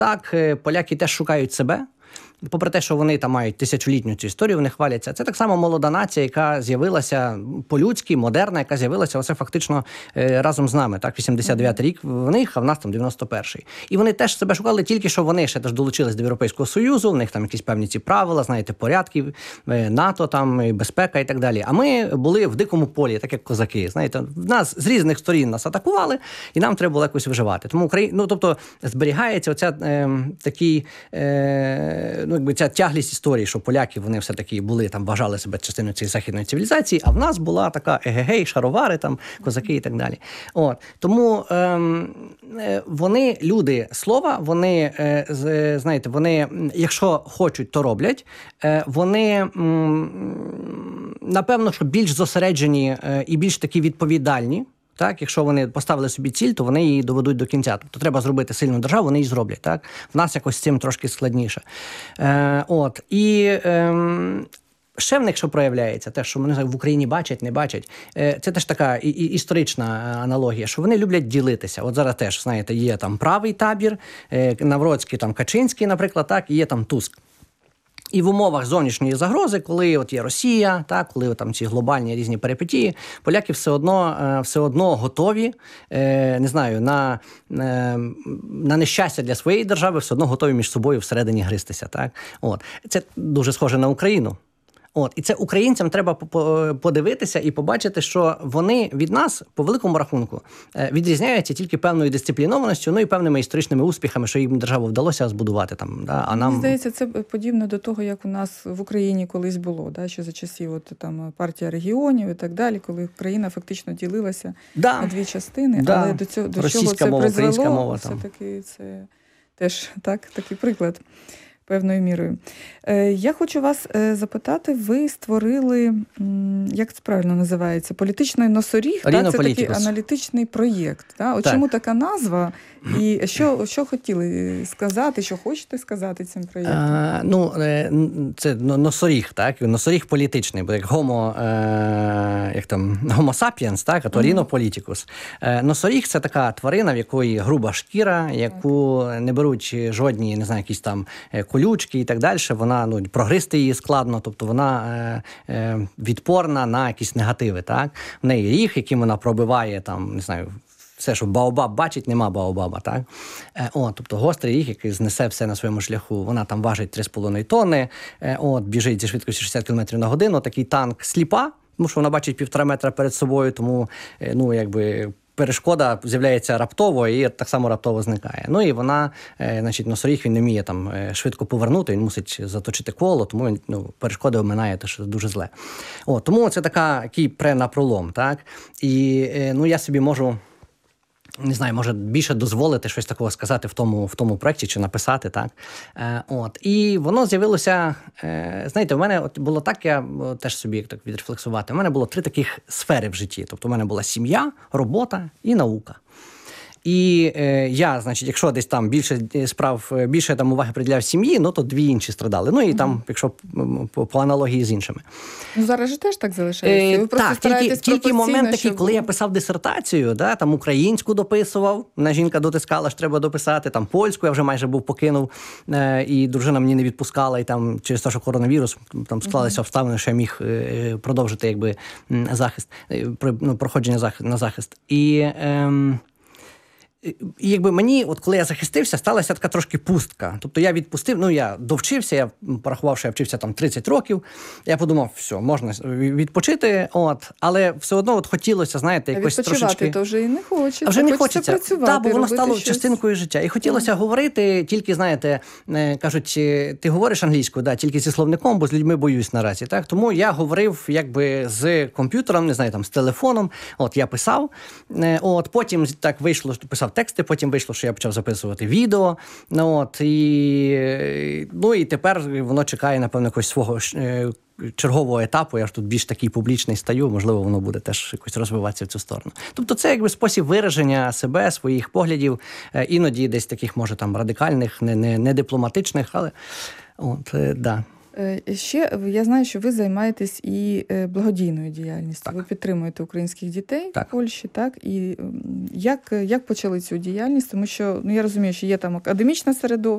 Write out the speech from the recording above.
Так, поляки теж шукають себе. Попри те, що вони там мають тисячолітню цю історію, вони хваляться. Це так само молода нація, яка з'явилася по-людськи, модерна, яка з'явилася оце фактично разом з нами. Так, 89-й рік в них, а в нас там 91-й. І вони теж себе шукали, тільки що вони ще теж долучились до Європейського Союзу, в них там якісь певні ці правила, знаєте, порядки, НАТО, там, безпека і так далі. А ми були в дикому полі, так як козаки. Знаєте, нас з різних сторін нас атакували, і нам треба було якось виживати. Тому тобто зберігається оця такий якби ця тяглість історії, що поляки, вони все-таки були, там, вважали себе частиною цієї західної цивілізації, а в нас була така егегей, шаровари, там, козаки і так далі. Тому вони, люди слова, вони, знаєте, вони, якщо хочуть, то роблять. Вони, напевно, що більш зосереджені і більш такі відповідальні. Так, якщо вони поставили собі ціль, то вони її доведуть до кінця. Тобто треба зробити сильну державу, вони її зроблять. Так? В нас якось з цим трошки складніше. Ще в них що проявляється, те, що вони в Україні бачать, не бачать, це теж така історична аналогія, що вони люблять ділитися. От зараз теж, знаєте, є там правий табір, Навроцький, там Качинський, наприклад, так, і є там Туск. І в умовах зовнішньої загрози, коли от є Росія, так, коли там ці глобальні різні перипетії, поляки все одно готові, не знаю, на нещастя для своєї держави, все одно готові між собою всередині гристися. Так? Це дуже схоже на Україну. І це українцям треба подивитися і побачити, що вони від нас, по великому рахунку, відрізняються тільки певною дисциплінованістю, і певними історичними успіхами, що їм державу вдалося збудувати. Там, да? А нам... Мені здається, це подібно до того, як у нас в Україні колись було, да? Що за часів там, партія регіонів і так далі, коли Україна фактично ділилася на дві частини, але до чого це призвело, все-таки це теж такий приклад. Певною мірою. Я хочу вас запитати, ви створили, як це правильно називається, політичний носоріг, це такий аналітичний проєкт. Так? Чому така назва? І що хотіли сказати, що хочете сказати цим проєктом? Це носоріг, так? Носоріг політичний, бо як homo sapiens, так? А то rhino politicus. Носоріг – це така тварина, в якої груба шкіра, яку не беруть жодні, не знаю, якісь там колючки і так далі. Вона, прогризти її складно, тобто вона відпорна на якісь негативи, так? В неї ріг, яким вона пробиває, там, не знаю, все, що Баобаб бачить, нема Баобаба, так? Тобто гострий ріг, який знесе все на своєму шляху. Вона там важить 3,5 тонни, біжить зі швидкістю 60 км на годину, такий танк сліпа, тому що вона бачить 1,5 метра перед собою, тому, перешкода з'являється раптово і так само раптово зникає. І вона, носоріг, він не вміє там швидко повернути, він мусить заточити коло, тому він перешкоди оминає, те, що дуже зле. Тому це такий пренапролом, так? І я собі можу, не знаю, може більше дозволити щось такого сказати в тому проєкті чи написати, так. І воно з'явилося, знаєте, в мене було так, я теж собі так відрефлексувати, у мене було 3 таких сфери в житті. Тобто у мене була сім'я, робота і наука. І я, якщо десь там більше там уваги приділяв сім'ї, то 2 інші страдали. І там, якщо по аналогії з іншими. Зараз же теж так залишається. Ви просто стараєтесь тільки момент такий, коли я писав дисертацію, там українську дописував, мене жінка дотискала, що треба дописати, там польську я вже майже був покинув, і дружина мені не відпускала, і там через те, що коронавірус, там склалися обставини, що я міг продовжити якби захист, проходження на захист. І якби мені, коли я захистився, сталася така трошки пустка. Тобто я відпустив, я довчився, я порахував, що я вчився там 30 років. Я подумав, все, можна відпочити, але все одно хотілося, знаєте, якось трошечки... Відпочивати то вже і не хочеться. А вже не хочеться працювати, бо воно стало щось частинкою життя. І хотілося говорити, тільки, знаєте, кажуть, ти говориш англійською, тільки зі словником, бо з людьми боюсь наразі. Так? Тому я говорив якби з комп'ютером, не знаю, там, з телефоном. Я писав. Потім так вийшло, що писав тексти, потім вийшло, що я почав записувати відео. І тепер воно чекає, напевно, якогось свого чергового етапу. Я ж тут більш такий публічний стаю, можливо, воно буде теж якось розвиватися в цю сторону. Тобто це якби спосіб вираження себе, своїх поглядів, іноді десь таких, може, там, радикальних, не дипломатичних, але да. Ще я знаю, що ви займаєтесь і благодійною діяльністю. Так. Ви підтримуєте українських дітей в Польщі, так? І як почали цю діяльність? Тому що, я розумію, що є там академічне середовище,